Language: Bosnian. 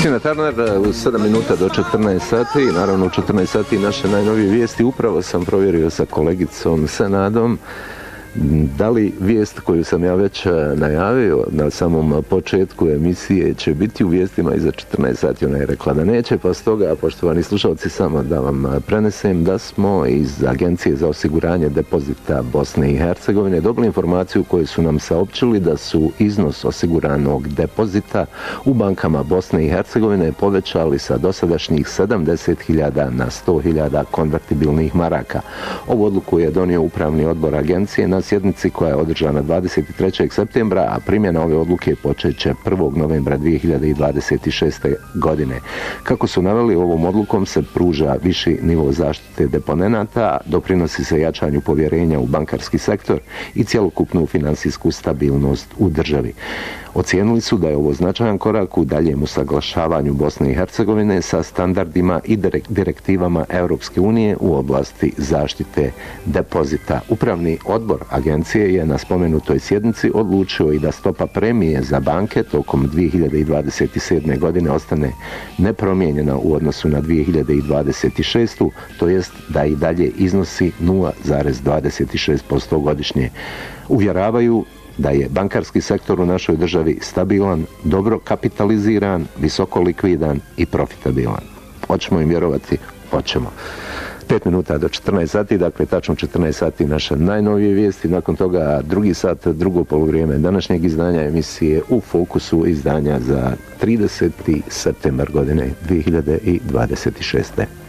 Tina Turner u 7 minuta do 14 sati, naravno u 14 sati naše najnovije vijesti. Upravo sam provjerio sa kolegicom Senadom da li vijest koju sam ja već najavio na samom početku emisije će biti u vijestima iza 14 sati. Ona je rekla da neće, pa stoga, poštovani slušalci, samo da vam prenesem da smo iz Agencije za osiguranje depozita Bosne i Hercegovine dobili informaciju koju su nam saopćili da su iznos osiguranog depozita u bankama Bosne i Hercegovine povećali sa dosadašnjih 70.000 na 100.000 konvertibilnih maraka. Ovu odluku je donio Upravni odbor Agencije na sjednici koja je održana 23. septembra, a primjena ove odluke počet će 1. novembra 2026. godine. Kako su naveli, ovom odlukom se pruža viši nivo zaštite deponenata, doprinosi se jačanju povjerenja u bankarski sektor i cjelokupnu finansijsku stabilnost u državi. Ocijenili su da je ovo značajan korak u daljem usaglašavanju Bosne i Hercegovine sa standardima i direktivama Europske unije u oblasti zaštite depozita. Upravni odbor Agencije je na spomenutoj sjednici odlučio i da stopa premije za banke tokom 2027. godine ostane nepromijenjena u odnosu na 2026. To jest da i dalje iznosi 0,26% godišnje. Uvjeravaju da je bankarski sektor u našoj državi stabilan, dobro kapitaliziran, visoko likvidan i profitabilan. Hoćemo im vjerovati? Hoćemo. 5 minuta do 14 sati, dakle tačno 14 sati naše najnovije vijesti, nakon toga drugi sat, drugo poluvrijeme današnjeg izdanja emisije U fokusu, izdanja za 30. septembar godine 2026.